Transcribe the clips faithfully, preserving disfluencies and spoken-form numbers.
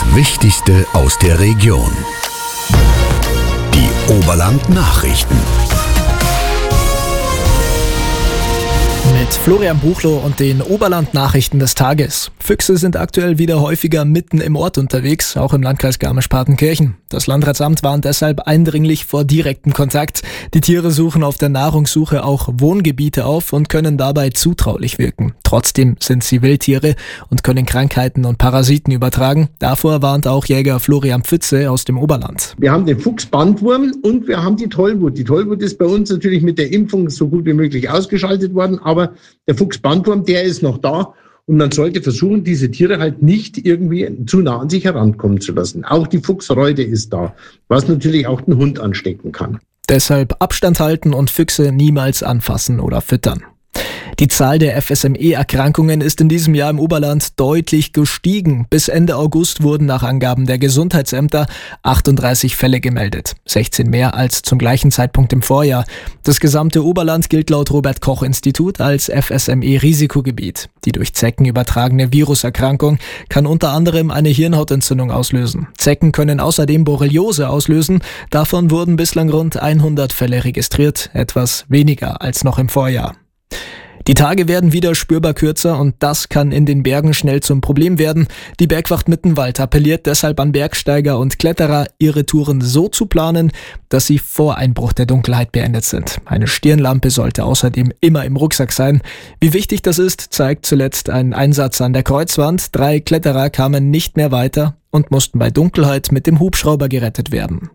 Wichtigste aus der Region. Die Oberland-Nachrichten. Mit Florian Buchloh und den Oberland-Nachrichten des Tages. Füchse sind aktuell wieder häufiger mitten im Ort unterwegs, auch im Landkreis Garmisch-Partenkirchen. Das Landratsamt warnt deshalb eindringlich vor direktem Kontakt. Die Tiere suchen auf der Nahrungssuche auch Wohngebiete auf und können dabei zutraulich wirken. Trotzdem sind sie Wildtiere und können Krankheiten und Parasiten übertragen. Davor warnt auch Jäger Florian Pfütze aus dem Oberland. Wir haben den Fuchsbandwurm und wir haben die Tollwut. Die Tollwut ist bei uns natürlich mit der Impfung so gut wie möglich ausgeschaltet worden, aber der Fuchsbandwurm, der ist noch da. Und man sollte versuchen, diese Tiere halt nicht irgendwie zu nah an sich herankommen zu lassen. Auch die Fuchsreude ist da, was natürlich auch den Hund anstecken kann. Deshalb Abstand halten und Füchse niemals anfassen oder füttern. Die Zahl der F S M E-Erkrankungen ist in diesem Jahr im Oberland deutlich gestiegen. Bis Ende August wurden nach Angaben der Gesundheitsämter achtunddreißig Fälle gemeldet. sechzehn mehr als zum gleichen Zeitpunkt im Vorjahr. Das gesamte Oberland gilt laut Robert-Koch-Institut als F S M E-Risikogebiet. Die durch Zecken übertragene Viruserkrankung kann unter anderem eine Hirnhautentzündung auslösen. Zecken können außerdem Borreliose auslösen. Davon wurden bislang rund hundert Fälle registriert, etwas weniger als noch im Vorjahr. Die Tage werden wieder spürbar kürzer und das kann in den Bergen schnell zum Problem werden. Die Bergwacht Mittenwald appelliert deshalb an Bergsteiger und Kletterer, ihre Touren so zu planen, dass sie vor Einbruch der Dunkelheit beendet sind. Eine Stirnlampe sollte außerdem immer im Rucksack sein. Wie wichtig das ist, zeigt zuletzt ein Einsatz an der Kreuzwand. Drei Kletterer kamen nicht mehr weiter und mussten bei Dunkelheit mit dem Hubschrauber gerettet werden.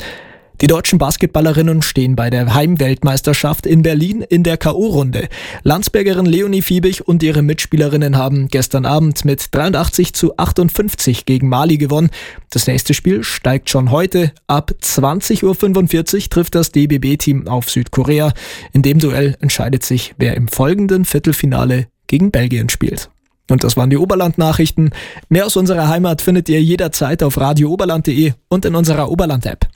Die deutschen Basketballerinnen stehen bei der Heimweltmeisterschaft in Berlin in der K O-Runde. Landsbergerin Leonie Fiebig und ihre Mitspielerinnen haben gestern Abend mit dreiundachtzig zu achtundfünfzig gegen Mali gewonnen. Das nächste Spiel steigt schon heute. Ab zwanzig Uhr fünfundvierzig trifft das D B B-Team auf Südkorea. In dem Duell entscheidet sich, wer im folgenden Viertelfinale gegen Belgien spielt. Und das waren die Oberland-Nachrichten. Mehr aus unserer Heimat findet ihr jederzeit auf radio oberland punkt de und in unserer Oberland-App.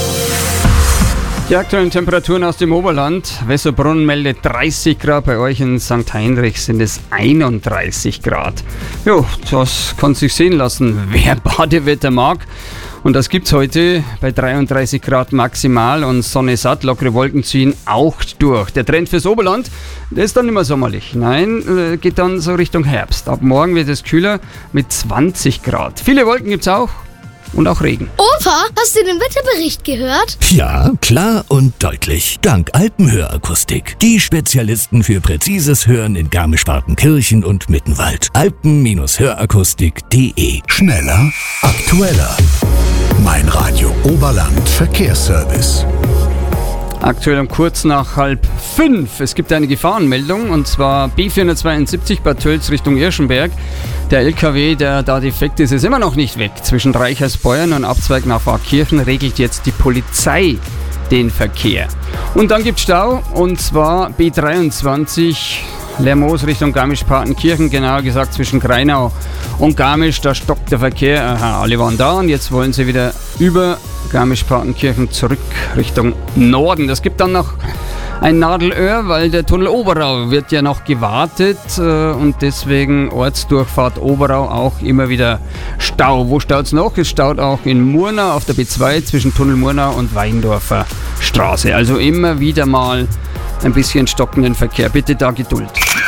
Die aktuellen Temperaturen aus dem Oberland. Wessobrunn meldet dreißig Grad, bei euch in Sankt Heinrich sind es einunddreißig Grad. Jo, das kann sich sehen lassen, wer Badewetter mag. Und das gibt's heute bei dreiunddreißig Grad maximal und Sonne satt, lockere Wolken ziehen auch durch. Der Trend fürs Oberland, der ist dann nicht mehr sommerlich. Nein, geht dann so Richtung Herbst. Ab morgen wird es kühler mit zwanzig Grad. Viele Wolken gibt's auch. Und auch Regen. Opa, hast du den Wetterbericht gehört? Ja, klar und deutlich. Dank Alpenhörakustik. Die Spezialisten für präzises Hören in Garmisch-Partenkirchen und Mittenwald. alpen Hörakustik punkt de. Schneller, aktueller. Mein Radio Oberland Verkehrsservice. Aktuell um kurz nach halb fünf. Es gibt eine Gefahrenmeldung und zwar B vierhundertzweiundsiebzig Bad Tölz Richtung Irschenberg. Der L K W, der da defekt ist, ist immer noch nicht weg. Zwischen Reichersbeuern und Abzweig nach Pfarrkirchen regelt jetzt die Polizei den Verkehr. Und dann gibt es Stau und zwar B dreiundzwanzig Lermoos Richtung Garmisch-Partenkirchen, genauer gesagt zwischen Greinau und Garmisch. Da stockt der Verkehr. Aha, alle waren da und jetzt wollen sie wieder über Garmisch-Partenkirchen zurück Richtung Norden. Das gibt dann noch ein Nadelöhr, weil der Tunnel Oberau wird ja noch gewartet äh, und deswegen Ortsdurchfahrt Oberau auch immer wieder Stau. Wo staut es noch? Es staut auch in Murnau auf der B zwei zwischen Tunnel Murnau und Weindorfer Straße. Also immer wieder mal ein bisschen stockenden Verkehr. Bitte da Geduld.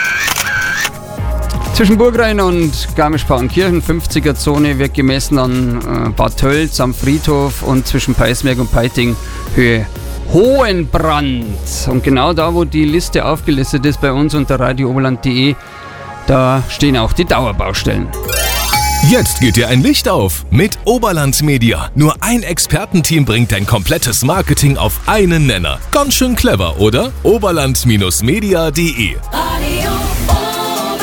Zwischen Burgrain und Garmisch-Partenkirchen, fünfziger Zone, wird gemessen an äh, Bad Tölz am Friedhof und zwischen Peißmerg und Peiting Höhe Hohenbrand. Und genau da, wo die Liste aufgelistet ist bei uns unter radio oberland punkt de, da stehen auch die Dauerbaustellen. Jetzt geht dir ein Licht auf mit Oberland Media. Nur ein Expertenteam bringt dein komplettes Marketing auf einen Nenner. Ganz schön clever, oder? oberland Media punkt de. Radio Oberland,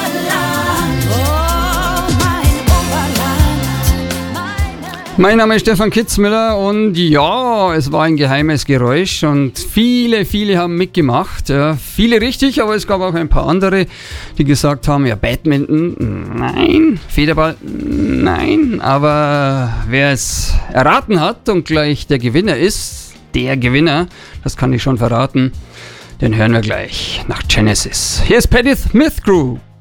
oh mein Oberland, meine... Mein Name ist Stefan Kitzmüller und ja, es war ein geheimes Geräusch und viele, viele haben mitgemacht. Ja, viele richtig, aber es gab auch ein paar andere, die gesagt haben, ja, Badminton, nein, Federball, nein. Aber wer es erraten hat und gleich der Gewinner ist, der Gewinner, das kann ich schon verraten, den hören wir gleich nach Genesis. Hier ist Patti Smith Crew.